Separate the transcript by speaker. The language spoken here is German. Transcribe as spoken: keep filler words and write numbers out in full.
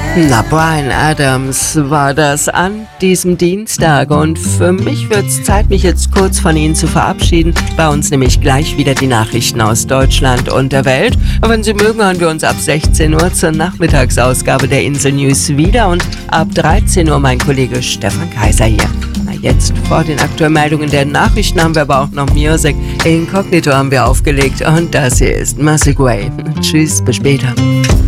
Speaker 1: Na, Bryan Adams war das an diesem Dienstag und für mich wird's Zeit, mich jetzt kurz von Ihnen zu verabschieden. Bei uns nämlich gleich wieder die Nachrichten aus Deutschland und der Welt. Und wenn Sie mögen, hören wir uns ab sechzehn Uhr zur Nachmittagsausgabe der Insel News wieder und ab dreizehn Uhr mein Kollege Stefan Kaiser hier. Na, jetzt vor den aktuellen Meldungen der Nachrichten haben wir aber auch noch Music. Incognito haben wir aufgelegt und das hier ist Massive Way. Tschüss, bis später.